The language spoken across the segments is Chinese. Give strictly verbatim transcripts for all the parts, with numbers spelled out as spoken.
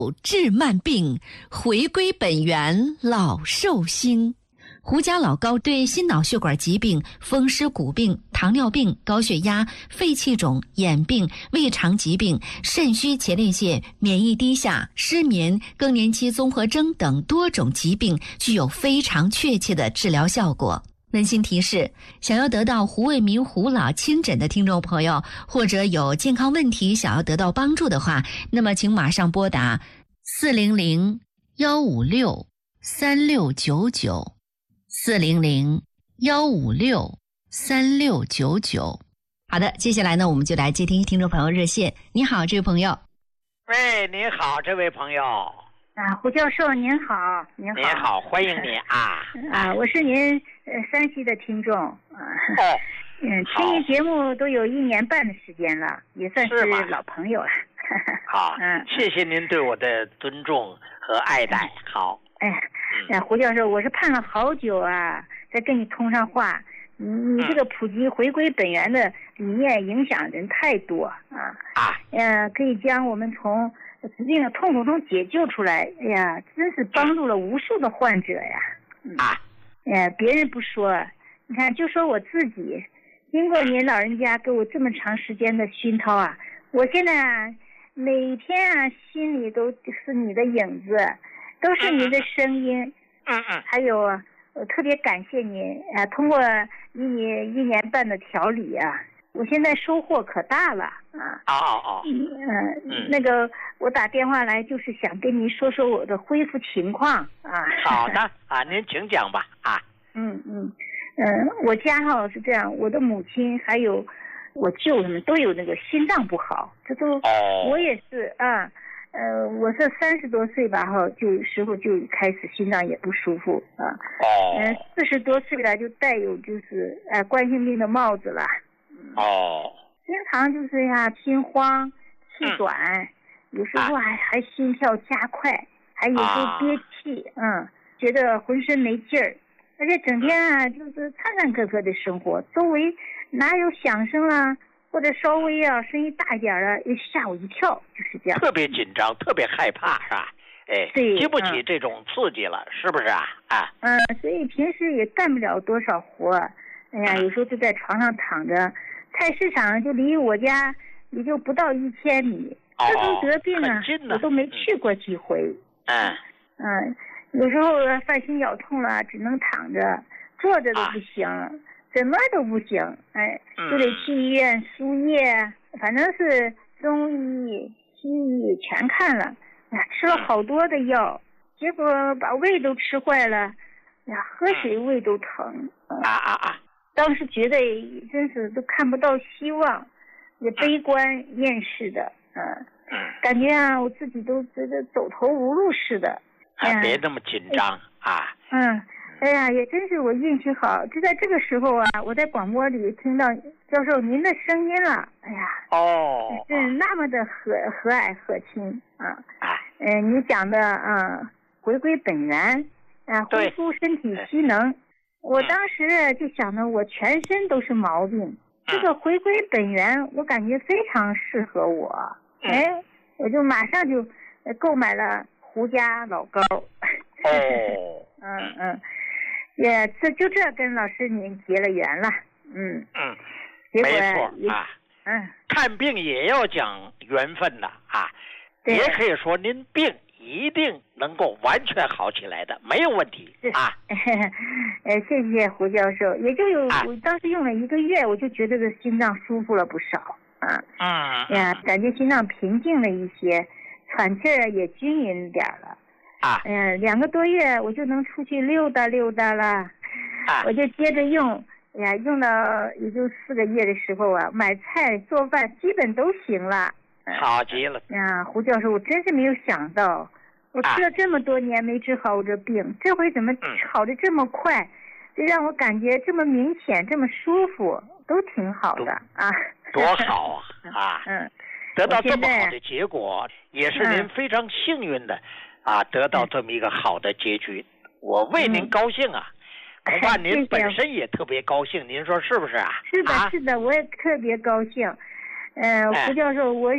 治慢病，回归本源老寿星。胡家老高对心脑血管疾病、风湿骨病、糖尿病、高血压、肺气肿、眼病、胃肠疾病、肾虚前列腺、免疫低下、失眠、更年期综合征等多种疾病具有非常确切的治疗效果。温馨提示：想要得到胡卫民胡老亲诊的听众朋友，或者有健康问题想要得到帮助的话，那么请马上拨打四零零幺五六三六九九。四零零幺五六三六九九。好的，接下来呢，我们就来接听听众朋友热线。你好，这位朋友。 喂，你好，这位朋友。 啊，胡教授您好，您好。 您好，欢迎你啊。 啊，我是您呃山西的听众啊。 哦。 嗯，听您节目都有一年半的时间了，也算是老朋友了。 好， 嗯， 谢谢您对我的尊重和爱戴。好。 哎，哎，胡教授，我是盼了好久啊，才跟你通上话。你你这个普及回归本源的理念影响人太多啊啊，嗯、呃，可以将我们从疾病的痛苦中解救出来。哎呀，真是帮助了无数的患者呀。嗯、啊，哎，别人不说，你看，就说我自己，经过您老人家给我这么长时间的熏陶啊，我现在啊，每天啊，心里都是你的影子。都是你的声音，嗯嗯，还有我特别感谢你啊！通过你一年半的调理啊，我现在收获可大了啊！ 哦哦哦， 嗯嗯，那个我打电话来就是想跟您说说我的恢复情况啊。 好的啊，您请讲吧啊。 嗯嗯嗯，我家哈是这样，我的母亲还有我舅他们都有那个心脏不好，这都、哦、我也是啊。呃，我是三十多岁吧，哈，就时候就开始心脏也不舒服啊。哦。嗯、呃，四十多岁了就带有就是呃冠心病的帽子了。 哦。 经常就是呀心慌、气短，嗯、有时候还、啊、还心跳加快，还有时候憋气，啊、嗯，觉得浑身没劲儿，而且整天啊就是坎坎坷坷的生活，周围哪有响声啊？或者稍微啊声音大一点啊，又吓我一跳，就是这样。 特别紧张，特别害怕，是吧？哎， 对， 经不起这种刺激了，嗯、是不是啊？啊， 嗯，所以平时也干不了多少活。哎呀，有时候就在床上躺着，菜市场就离我家也就不到一千米。 哦， 自从得病啊，我都没去过几回。 嗯嗯，有时候犯心绞痛了，只能躺着，坐着都不行。啊，什么都不行，哎，就得去医院输液，反正是中医、西医全看了，哎呀，吃了好多的药，结果把胃都吃坏了，哎呀，喝水胃都疼。 啊啊啊！ 当时觉得真是都看不到希望，也悲观厌世的，嗯、呃，感觉啊，我自己都觉得走投无路似的。 哎，别那么紧张啊！ 嗯。哎呀，也真是我运气好，就在这个时候啊，我在广播里听到教授您的声音了。哎呀， 哦， 是那么的和和蔼和亲啊！嗯、呃，你讲的啊，回归本源啊，恢复身体机能。我当时就想着，我全身都是毛病，这个回归本源，我感觉非常适合我。哎，我就马上就购买了胡家老高。 哦， 嗯嗯。也这就这跟老师您结了缘了，嗯嗯， 结果没错啊，嗯，看病也要讲缘分的啊，也可以说您病一定能够完全好起来的，没有问题啊。 呃，谢谢胡教授，也就有、啊、我当时用了一个月，我就觉得这心脏舒服了不少啊，嗯呀，感觉心脏平静了一些，喘气儿也均匀点了。啊，嗯、呃，两个多月我就能出去溜达溜达了，啊，我就接着用，哎呀，用到也就四个月的时候啊，买菜做饭基本都行了， 好极了。 呀，胡教授，我真是没有想到，我吃了这么多年没治好我这病，啊、这回怎么好的这么快，这、嗯、让我感觉这么明显，这么舒服，都挺好的啊。 多好啊！啊，嗯，得到这么好的结果，也是您非常幸运的。啊，得到这么一个好的结局，嗯、我为您高兴啊！恐怕您本身也特别高兴，您说是不是啊？ 是的， 啊、 是的，我也特别高兴。呃，胡教授，我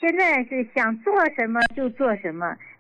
现在是想做什么就做什么，